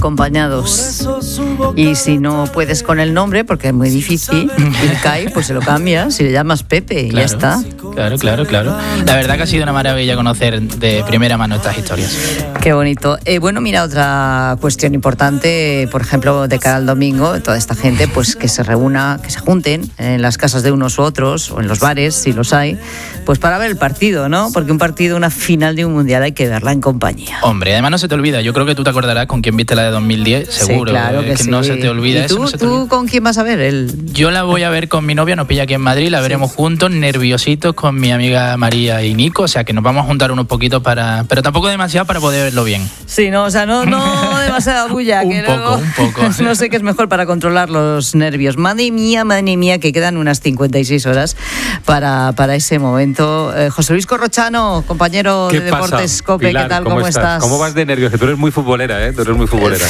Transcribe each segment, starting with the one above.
acompañados. Y si no puedes con el nombre, porque es muy difícil, Ilkay, pues se lo cambias y le llamas Pepe, y ya está. Claro. La verdad que ha sido una maravilla conocer de primera mano estas historias. Qué bonito. Bueno, mira, otra cuestión importante, por ejemplo, de cara al domingo, toda esta gente, pues que se reúna, que se junten en las casas de unos u otros, o en los bares, si los hay, pues para ver el partido, ¿no? Porque un partido, una final de un mundial, hay que verla en compañía. Hombre, además no se te olvida, yo creo que tú te acordarás con quién viste la de 2010, seguro. Sí, claro que sí. sí. No se te olvida. ¿Y tú, eso. ¿tú con quién vas a ver? Yo la voy a ver con mi novia, nos pilla aquí en Madrid, la veremos juntos, nerviositos, con mi amiga María y Nico, o sea que nos vamos a juntar unos poquitos pero tampoco demasiado para poder verlo bien. Sí, no, o sea, no demasiada bulla. un poco. No sé qué es mejor para controlar los nervios. Madre mía, que quedan unas 56 horas para ese momento. José Luis Corrochano, compañero de Deportes COPE, Pilar, ¿qué tal? ¿Cómo estás? ¿Cómo vas de nervios? Que tú eres muy futbolera, ¿eh? Tú eres muy futbolera.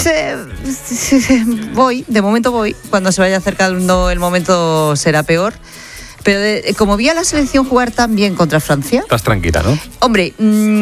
De momento voy. Cuando se vaya acercando el momento será peor. Pero como vi a la selección jugar tan bien contra Francia... Estás tranquila, ¿no? Hombre,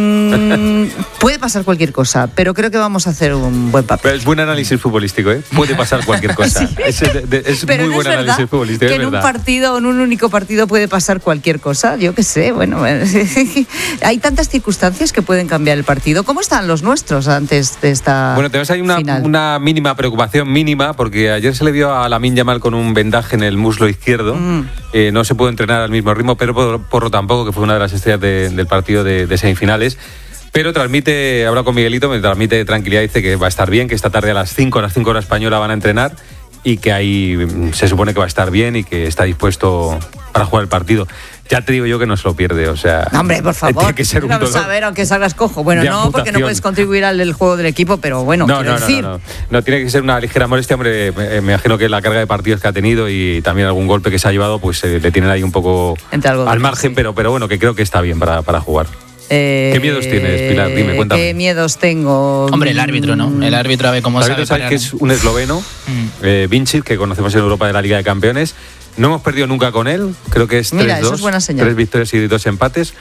puede pasar cualquier cosa, pero creo que vamos a hacer un buen papel. Pero es buen análisis futbolístico, ¿eh? Puede pasar cualquier cosa. Sí. Es pero muy no buen es análisis futbolístico, que es verdad. En un partido, en un único partido puede pasar cualquier cosa. Yo qué sé, bueno... hay tantas circunstancias que pueden cambiar el partido. ¿Cómo están los nuestros antes de esta Bueno, tenemos ahí una mínima preocupación, porque ayer se le vio a Lamine Yamal con un vendaje en el muslo izquierdo. No se puede entrenar al mismo ritmo, pero Porro tampoco, que fue una de las estrellas del partido de semifinales. Pero habla con Miguelito, me transmite tranquilidad, dice que va a estar bien, que esta tarde a las 5 horas española van a entrenar y que ahí se supone que va a estar bien y que está dispuesto para jugar el partido. Ya te digo yo que no se lo pierde, o sea... Hombre, por favor, tiene que ser un vamos a ver, aunque salgas cojo. Bueno, no, porque no puedes contribuir al juego del equipo, pero bueno, No, tiene que ser una ligera molestia, hombre, me imagino que la carga de partidos que ha tenido y también algún golpe que se ha llevado, pues le tienen ahí un poco al margen, sí. pero bueno, que creo que está bien para jugar. ¿Qué miedos tienes, Pilar? Dime, cuéntame. ¿Qué miedos tengo? Hombre, el árbitro, ¿no? El árbitro, a ver cómo sabe. El árbitro sabe que es un esloveno, Vincic, que conocemos en Europa de la Liga de Campeones. No hemos perdido nunca con él, creo que es 3-2. Eso es buena señal. 3 victorias y 2 empates.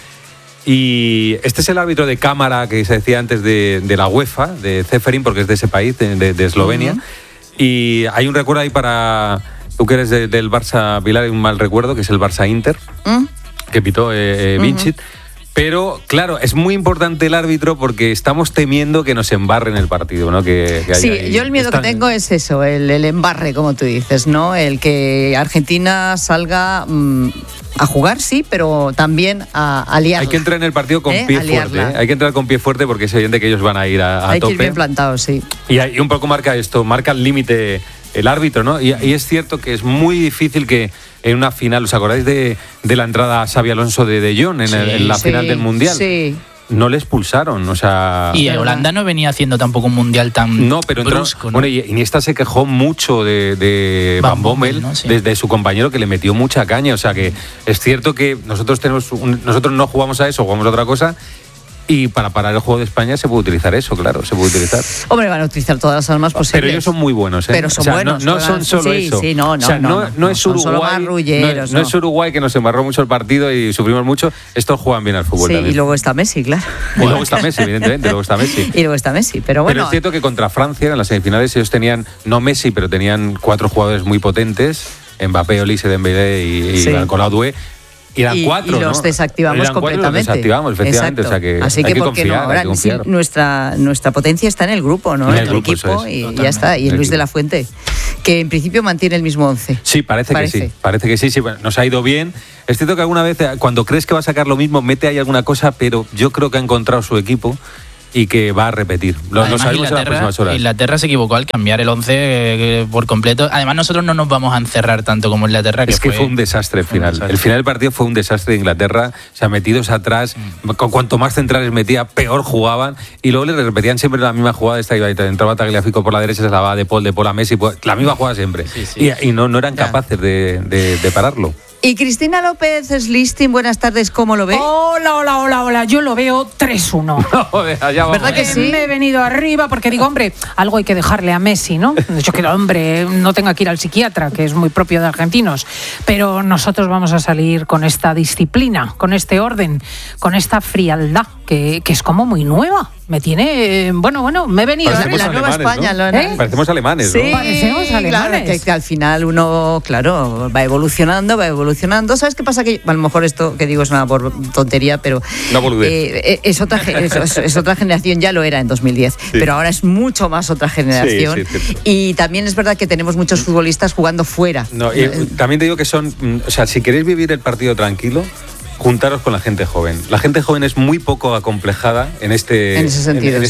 Y este es el árbitro de cámara que se decía antes de la UEFA, de Ceferin, porque es de ese país, de Eslovenia. Y hay un recuerdo ahí para... Tú que eres del Barça, Pilar, hay un mal recuerdo, que es el Barça-Inter, que pitó Vincic. Pero, claro, es muy importante el árbitro porque estamos temiendo que nos embarren el partido, ¿no? Sí, yo el miedo que tengo es eso, el embarre, como tú dices, ¿no? El que Argentina salga a jugar, sí, pero también a liarla. Hay que entrar en el partido con pie fuerte, ¿eh? Hay que entrar con pie fuerte porque es evidente que ellos van a ir a tope. Hay que ir bien plantados, sí. Y un poco marca el límite el árbitro, ¿no? Y es cierto que es muy difícil que en una final, ¿os acordáis de la entrada a Xabi Alonso de Jong en la final del Mundial? Sí. No le expulsaron, o sea... Y Holanda no venía haciendo tampoco un Mundial tan brusco, ¿no? Bueno, y Iniesta se quejó mucho de Van Bommel, ¿no? Sí. Desde su compañero, que le metió mucha caña, o sea que es cierto que nosotros no jugamos a eso, jugamos a otra cosa. Y para parar el juego de España se puede utilizar eso, claro, se puede utilizar. Hombre, van a utilizar todas las armas posibles. Pero ellos son muy buenos, ¿eh? Pero son buenos. No son solo eso. Sí, no es Uruguay. No es Uruguay, que nos embarró mucho el partido y sufrimos mucho. Estos juegan bien al fútbol también. Y luego está Messi, claro. Y luego está Messi, evidentemente, Y luego está Messi, pero bueno. Pero es cierto que contra Francia, en las semifinales, ellos tenían, no Messi, pero tenían 4 jugadores muy potentes, Mbappé, Olise, Dembélé y Colau Doué. Y eran 4, y los desactivamos completamente. Los desactivamos, efectivamente. O sea que así que, ¿por qué no? Ahora nuestra potencia está en el grupo, ¿no? En el equipo, y totalmente. Ya está. Y en Luis de la Fuente, que en principio mantiene el mismo 11. Sí, parece que sí. Parece que sí. Bueno, nos ha ido bien. Es cierto que alguna vez, cuando crees que va a sacar lo mismo, mete ahí alguna cosa, pero yo creo que ha encontrado su equipo y que va a repetir. Lo sabemos en las próximas horas. Inglaterra se equivocó al cambiar el 11 por completo. Además, nosotros no nos vamos a encerrar tanto como Inglaterra. Es que fue un desastre el final. El final del partido fue un desastre de Inglaterra. O sea, metidos atrás, con cuanto más centrales metía, peor jugaban. Y luego le repetían siempre la misma jugada. Entraba Tagliafico por la derecha, se la va de Paul a Messi. La misma jugada siempre. Sí. Y no eran capaces de pararlo. Y Cristina López Slistin, buenas tardes, ¿cómo lo ve? Hola, yo lo veo 3-1. ¿Verdad que sí? Me he venido arriba porque digo, hombre, algo hay que dejarle a Messi, ¿no? Yo que hombre, no tenga que ir al psiquiatra, que es muy propio de argentinos, pero nosotros vamos a salir con esta disciplina, con este orden, con esta frialdad. que es como muy nueva. Me tiene... Bueno, me he venido... Parecemos la nueva alemanes, España, ¿no? Parecemos alemanes, ¿no? Sí, Parecemos alemanes. claro, que al final uno, claro, va evolucionando. ¿Sabes qué pasa? Que a lo mejor esto que digo es una tontería, pero Una boludez. es otra generación, ya lo era en 2010, pero ahora es mucho más otra generación. Sí, cierto. Y también es verdad que tenemos muchos futbolistas jugando fuera. No, también te digo que o sea, si queréis vivir el partido tranquilo, juntaros con la gente joven. La gente joven es muy poco acomplejada en ese sentido,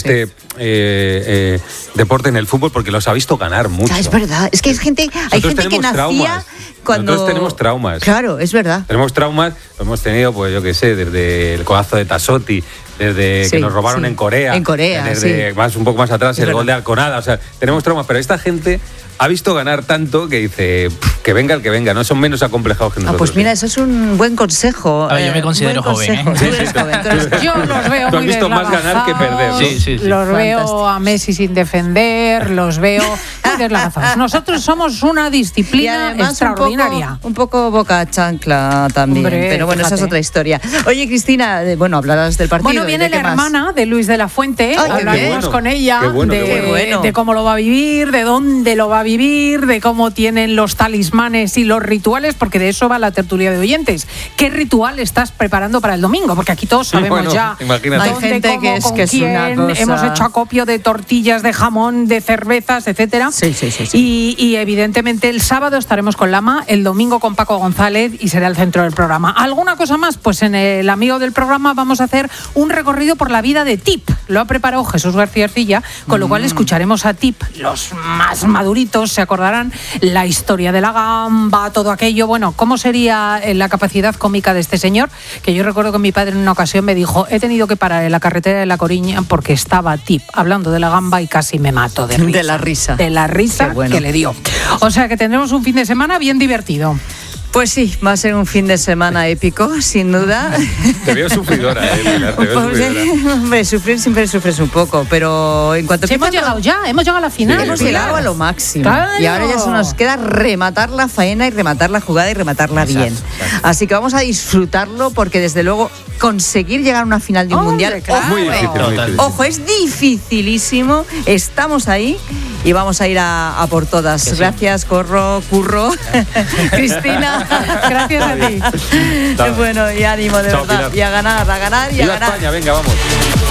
deporte, en el fútbol, porque los ha visto ganar mucho. Es verdad, es que hay gente que nacía traumas. cuando... Nosotros tenemos traumas. Claro, es verdad. Tenemos traumas, lo hemos tenido, pues yo qué sé, desde el codazo de Tassotti, desde que nos robaron en Corea. En Corea, desde un poco más atrás, el gol de Alconada. O sea, tenemos traumas, pero esta gente ha visto ganar tanto que dice que venga el que venga, no son menos acomplejados que nosotros. Pues mira, eso es un buen consejo. A ver, yo me considero joven, ¿eh? Tú eres joven, tú eres joven. Yo los veo Tú has muy visto más ganar que perder, ¿no? Sí. Los veo a Messi sin defender, los veo muy deslagazados. Nosotros somos una disciplina extraordinaria. Un poco boca chancla también. Hombre, pero bueno, fíjate. esa es otra historia. Oye, Cristina, hablarás del partido. Bueno, viene la hermana de Luis de la Fuente. Ay, qué Hablaremos bueno. con ella Qué bueno, qué bueno. de cómo lo va a vivir, de dónde lo va a vivir, de cómo tienen los talismanes y los rituales, porque de eso va la tertulia de oyentes. ¿Qué ritual estás preparando para el domingo? Porque aquí todos sabemos Bueno, ya imagínate. Hay dónde, gente cómo, que es- con que es una quién. cosa. Hemos hecho acopio de tortillas, de jamón, de cervezas, etcétera. Sí. Y evidentemente el sábado estaremos con Lama, el domingo con Paco González y será el centro del programa. ¿Alguna cosa más? Pues en el amigo del programa vamos a hacer un recorrido por la vida de Tip. Lo ha preparado Jesús García Ercilla, con lo cual escucharemos a Tip. Los más maduritos se acordarán la historia de la gamba, todo aquello. Bueno, ¿cómo sería la capacidad cómica de este señor? Que yo recuerdo que mi padre en una ocasión me dijo, he tenido que parar en la carretera de La Coruña porque estaba Tip hablando de la gamba y casi me mato de risa. De la risa. De la risa Qué bueno. que le dio. O sea que tendremos un fin de semana bien divertido. Pues sí, va a ser un fin de semana épico, sin duda. Te veo sufridora, Pilar, te veo sufridora. Hombre, sufrir siempre sufres un poco, pero en cuanto Sí, hemos llegado a la final. hemos llegado a lo máximo. Claro. Y ahora ya se nos queda rematar la faena y rematar la jugada y rematarla bien. Así que vamos a disfrutarlo porque desde luego conseguir llegar a una final de un Hombre, mundial, claro. Muy difícil, muy difícil. ojo, es dificilísimo. Estamos ahí y vamos a ir a por todas. Que sí. Gracias, Curro. Cristina. Gracias a ti. Nada. Bueno, y ánimo, de Chao, verdad. Pilar. Y a ganar y a Viva ganar. España, venga, vamos.